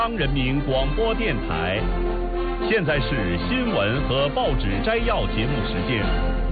中央人民广播电台，现在是新闻和报纸摘要节目时间。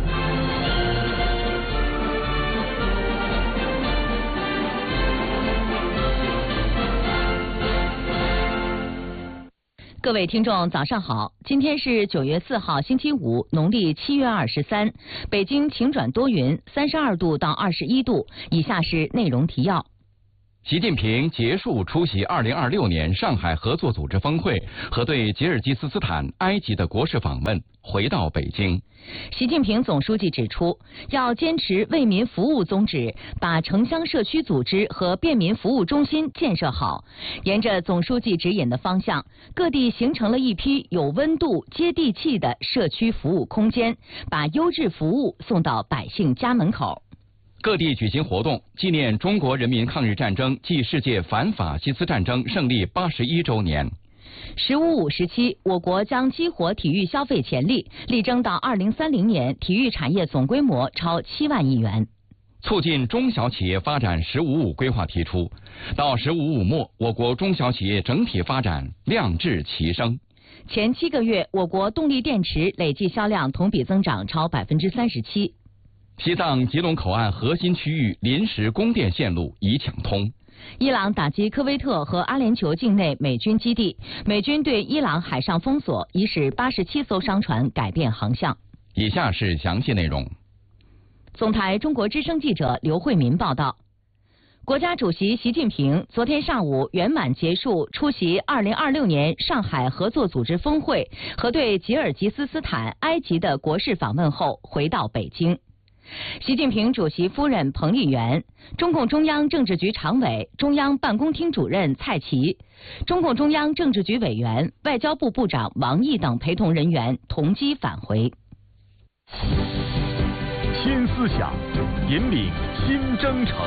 各位听众，早上好！今天是9月4号，星期五，农历7月23。北京晴转多云，32度到21度。以下是内容提要。 习近平结束出席2026年上海合作组织峰会和对吉尔吉斯斯坦、埃及的国事访问，回到北京。 习近平总书记指出，要坚持为民服务宗旨，把城乡社区组织和便民服务中心建设好。沿着总书记指引的方向，各地形成了一批有温度、接地气的社区服务空间，把优质服务送到百姓家门口。 各地举行活动，纪念中国人民抗日战争暨世界反法西斯战争胜利81周年。 “15+5”时期，我国将激活体育消费潜力，力争到2030年体育产业总规模超7万亿元。 促进中小企业发展“15+5”规划提出，到“15+5”末，我国中小企业整体发展量质齐升。 前7个月，我国动力电池累计销量同比增长超37%。 西藏吉隆口岸核心区域临时供电线路已抢通。 伊朗打击科威特和阿联酋境内美军基地，美军对伊朗海上封锁，已使87艘商船改变航向。 以下是详细内容。 总台中国之声记者刘慧民报道。国家主席习近平昨天上午圆满结束出席2026年上海合作组织峰会和对吉尔吉斯斯坦、埃及的国事访问后，回到北京。习近平主席夫人彭丽媛、中共中央政治局常委、中央办公厅主任蔡奇、中共中央政治局委员、外交部部长王毅等陪同人员同机返回。 新思想，引领新征程。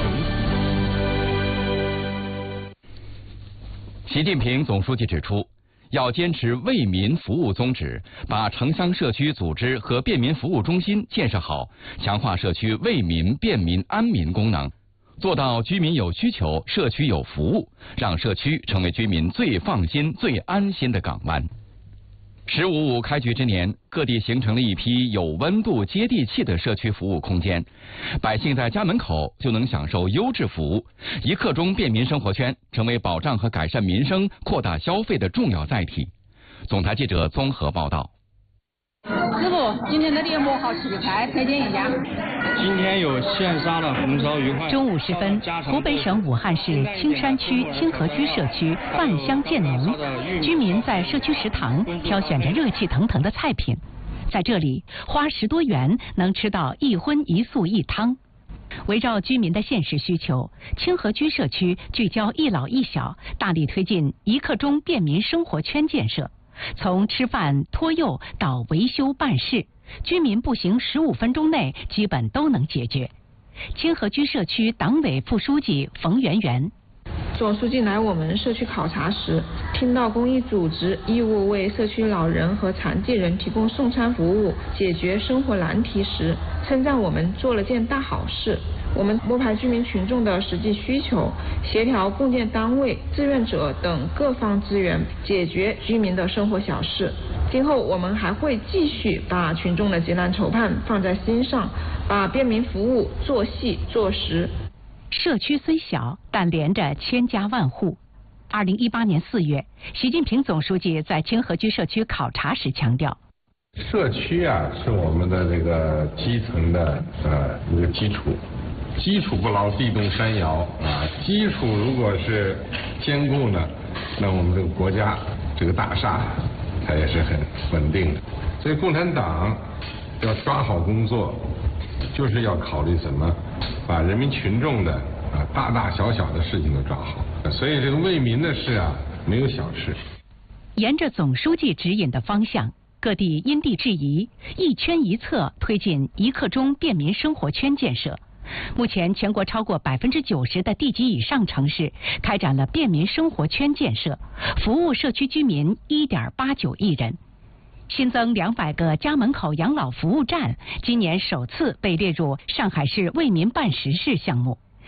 习近平总书记指出，要坚持为民服务宗旨，把城乡社区组织和便民服务中心建设好，强化社区为民、便民、安民功能，做到居民有需求，社区有服务，让社区成为居民最放心、最安心的港湾。“15+5”开局之年，各地形成了一批有温度、接地气的社区服务空间，百姓在家门口就能享受优质服务。一刻钟便民生活圈成为保障和改善民生、扩大消费的重要载体。总台记者综合报道。 师傅，今天的猎魔好气派，推荐一家。 今天有现杀的红烧鱼块。 中午时分，湖北省武汉市青山区清河区社区饭香渐浓，居民在社区食堂挑选着热气腾腾的菜品，在这里花10多元能吃到一荤一素一汤。围绕居民的现实需求，清河区社区聚焦一老一小，大力推进一刻钟便民生活圈建设。从吃饭、托幼到维修办事，居民步行15分钟内基本都能解决。清河区社区党委副书记冯媛媛。 总书记来我们社区考察时，听到公益组织义务为社区老人和残疾人提供送餐服务，解决生活难题时，称赞我们做了件大好事。我们摸排居民群众的实际需求，协调共建单位、志愿者等各方资源，解决居民的生活小事。今后我们还会继续把群众的急难愁盼放在心上，把便民服务做细做实。 社区虽小，但连着千家万户。2018年4月，习近平总书记在清河区社区考察时强调， 社区是我们的这个基层的一个基础，基础不牢，地动山摇基础如果是坚固呢，那我们这个国家这个大厦它也是很稳定的。所以共产党要抓好工作，就是要考虑怎么把人民群众的大大小小的事情都抓好。所以这个为民的事没有小事。 沿着总书记指引的方向，各地因地制宜，一圈一策推进一刻钟便民生活圈建设。目前，全国超过90%的地级以上城市开展了便民生活圈建设，服务社区居民1.89亿人。新增200个家门口养老服务站，今年首次被列入上海市为民办实事项目。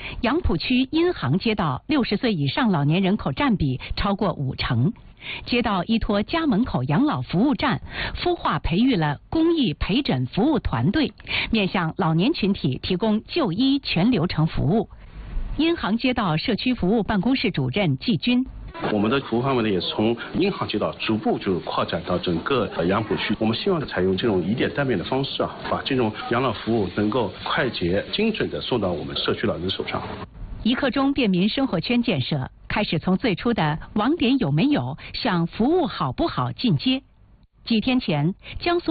杨浦区殷杭街道60岁以上老年人口占比超过50%。街道依托家门口养老服务站，孵化培育了公益陪诊服务团队，面向老年群体提供就医全流程服务。殷杭街道社区服务办公室主任季军。 我们的服务范围呢，也是从殷杭街道逐步就扩展到整个杨浦区。我们希望采用这种以点带面的方式把这种养老服务能够快捷、精准地送到我们社区老人手上。 一刻钟便民生活圈建设开始从最初的网点有没有向服务好不好进阶。几天前，江苏